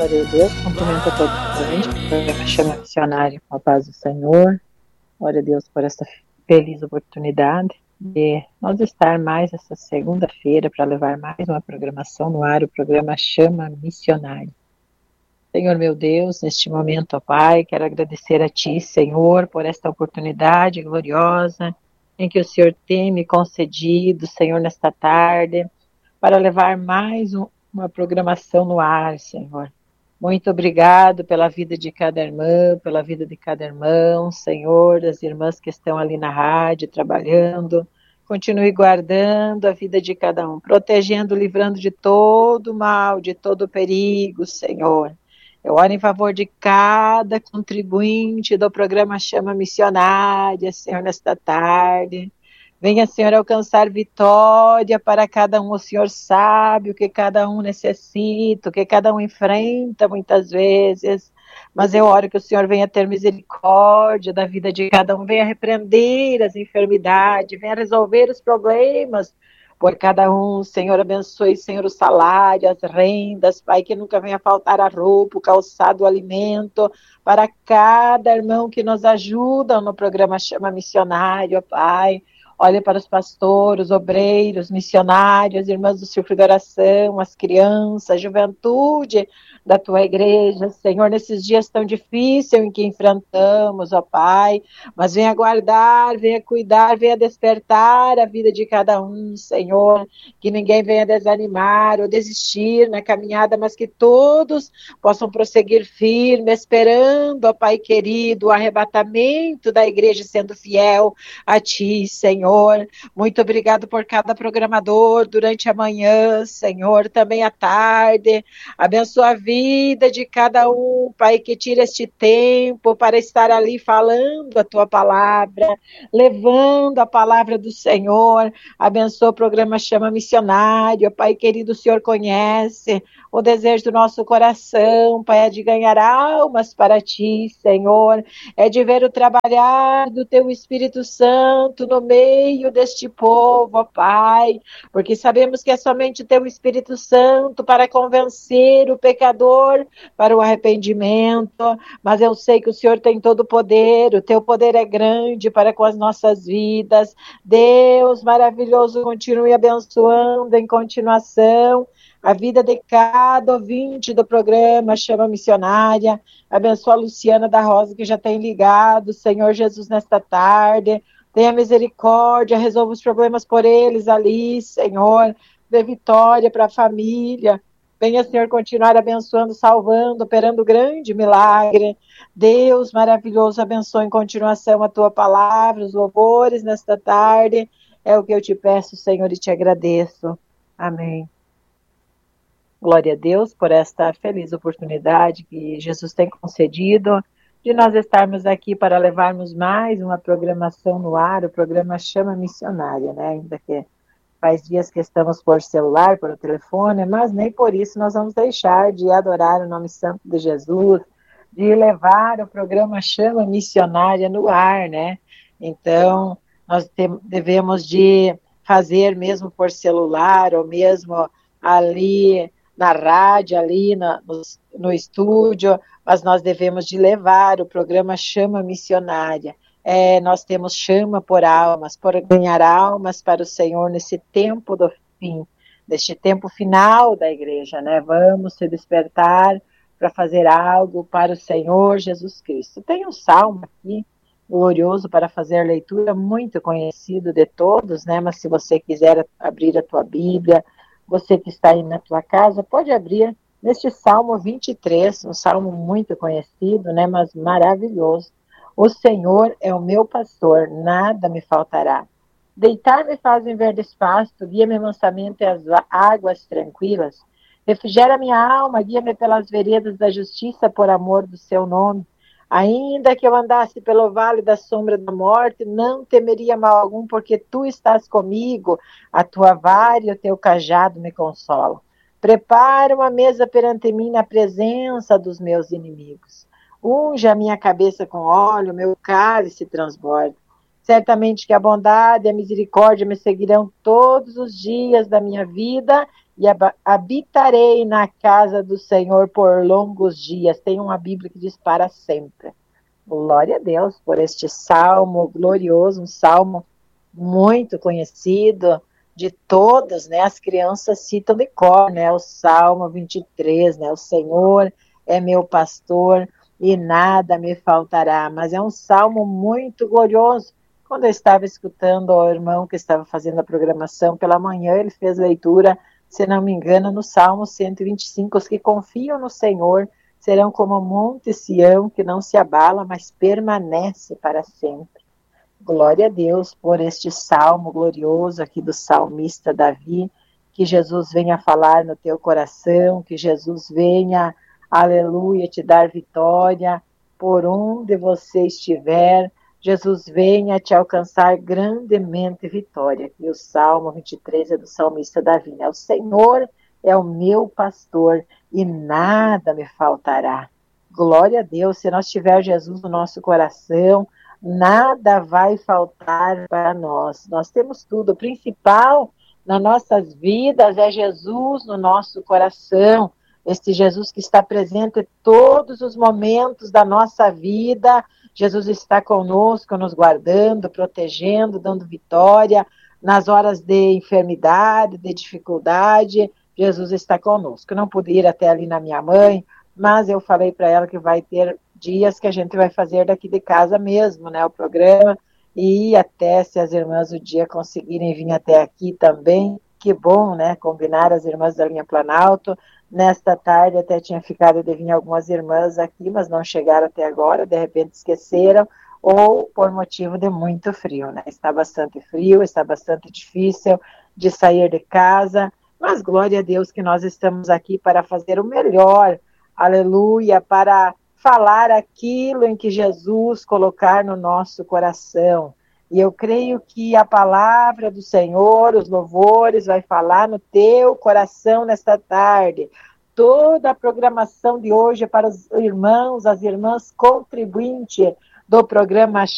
Glória a Deus, cumprimento a todos os ouvintes, o programa Chama Missionário com a paz do Senhor. Glória a Deus por esta feliz oportunidade de nós estar mais essa segunda-feira para levar mais uma programação no ar, o programa Chama Missionário. Senhor meu Deus, neste momento, ó Pai, quero agradecer a Ti, Senhor, por esta oportunidade gloriosa em que o Senhor tem me concedido, Senhor, nesta tarde, para levar mais uma programação no ar, Senhor. Muito obrigado pela vida de cada irmã, pela vida de cada irmão, Senhor, das irmãs que estão ali na rádio, trabalhando. Continue guardando a vida de cada um, protegendo, livrando de todo mal, de todo perigo, Senhor. Eu oro em favor de cada contribuinte do programa Chama Missionária, Senhor, nesta tarde. Venha, Senhor, alcançar vitória para cada um. O Senhor sabe o que cada um necessita, o que cada um enfrenta muitas vezes. Mas eu oro que o Senhor venha ter misericórdia da vida de cada um, venha repreender as enfermidades, venha resolver os problemas por cada um. Senhor, abençoe, Senhor, o salário, as rendas, Pai, que nunca venha faltar a roupa, o calçado, o alimento, para cada irmão que nos ajuda no programa Chama Missionário, Pai. Olha para os pastores, obreiros, missionários, irmãs do Círculo de Oração, as crianças, a juventude da tua igreja, Senhor, nesses dias tão difíceis em que enfrentamos, ó Pai, mas venha guardar, venha cuidar, venha despertar a vida de cada um, Senhor, que ninguém venha desanimar ou desistir na caminhada, mas que todos possam prosseguir firme, esperando, ó Pai querido, o arrebatamento da igreja, sendo fiel a Ti, Senhor. Muito obrigado por cada programador durante a manhã, Senhor, também à tarde. Abençoa a vida de cada um, Pai, que tira este tempo para estar ali falando a Tua palavra, levando a palavra do Senhor. Abençoa o programa Chama Missionário, Pai querido, o Senhor conhece o desejo do nosso coração, Pai, é de ganhar almas para Ti, Senhor, é de ver o trabalhar do Teu Espírito Santo no meio deste povo, ó Pai, porque sabemos que é somente o Teu Espírito Santo para convencer o pecador para o arrependimento, mas eu sei que o Senhor tem todo o poder, o Teu poder é grande para com as nossas vidas. Deus maravilhoso, continue abençoando em continuação a vida de cada ouvinte do programa Chama Missionária. Abençoa a Luciana da Rosa, que já tem ligado, Senhor Jesus, nesta tarde. Tenha misericórdia, resolva os problemas por eles ali, Senhor. Dê vitória para a família. Venha, Senhor, continuar abençoando, salvando, operando grande milagre. Deus maravilhoso, abençoe em continuação a Tua palavra, os louvores nesta tarde. É o que eu te peço, Senhor, e te agradeço. Amém. Glória a Deus por esta feliz oportunidade que Jesus tem concedido de nós estarmos aqui para levarmos mais uma programação no ar, o programa Chama Missionária, né? Ainda que faz dias que estamos por celular, por telefone, mas nem por isso nós vamos deixar de adorar o nome santo de Jesus, de levar o programa Chama Missionária no ar, né? Então, nós devemos de fazer mesmo por celular, ou mesmo ali na rádio, ali no estúdio, mas nós devemos de levar o programa Chama Missionária. Nós temos chama por almas, por ganhar almas para o Senhor nesse tempo do fim, neste tempo final da igreja, né? Vamos se despertar para fazer algo para o Senhor Jesus Cristo. Tem um salmo aqui, glorioso, para fazer leitura, muito conhecido de todos, né? Mas se você quiser abrir a tua Bíblia, você que está aí na tua casa, pode abrir neste Salmo 23, um salmo muito conhecido, né? Mas maravilhoso. O Senhor é o meu pastor, nada me faltará. Deitar-me faz em verdes pastos, guia-me mansamente às águas tranquilas. Refrigera minha alma, guia-me pelas veredas da justiça por amor do seu nome. Ainda que eu andasse pelo vale da sombra da morte, não temeria mal algum, porque tu estás comigo, a tua vara e o teu cajado me consolam. Prepara uma mesa perante mim na presença dos meus inimigos. Unge a minha cabeça com óleo, meu cálice transborda. Certamente que a bondade e a misericórdia me seguirão todos os dias da minha vida, e habitarei na casa do Senhor por longos dias. Tem uma Bíblia que diz para sempre. Glória a Deus por este salmo glorioso, um salmo muito conhecido de todos, né? As crianças citam de cor, né? O Salmo 23, né? O Senhor é meu pastor e nada me faltará. Mas é um salmo muito glorioso. Quando eu estava escutando o irmão que estava fazendo a programação pela manhã, ele fez leitura, se não me engano, no Salmo 125, os que confiam no Senhor serão como o monte Sião, que não se abala, mas permanece para sempre. Glória a Deus por este salmo glorioso aqui do salmista Davi, que Jesus venha falar no teu coração, que Jesus venha, aleluia, te dar vitória por onde você estiver. Jesus venha te alcançar grandemente vitória. E o Salmo 23 é do salmista Davi, né? O Senhor é o meu pastor e nada me faltará. Glória a Deus, se nós tivermos Jesus no nosso coração, nada vai faltar para nós. Nós temos tudo. O principal nas nossas vidas é Jesus no nosso coração. Este Jesus que está presente em todos os momentos da nossa vida. Jesus está conosco, nos guardando, protegendo, dando vitória. Nas horas de enfermidade, de dificuldade, Jesus está conosco. Não pude ir até ali na minha mãe, mas eu falei para ela que vai ter dias que a gente vai fazer daqui de casa mesmo, né, o programa, e até se as irmãs do dia conseguirem vir até aqui também, que bom, né, combinar as irmãs da linha Planalto. Nesta tarde até tinha ficado de vir algumas irmãs aqui, mas não chegaram até agora, de repente esqueceram, ou por motivo de muito frio, né, está bastante frio, está bastante difícil de sair de casa, mas glória a Deus que nós estamos aqui para fazer o melhor, aleluia, para falar aquilo em que Jesus colocar no nosso coração. E eu creio que a palavra do Senhor, os louvores, vai falar no teu coração nesta tarde. Toda a programação de hoje é para os irmãos, as irmãs contribuintes do programa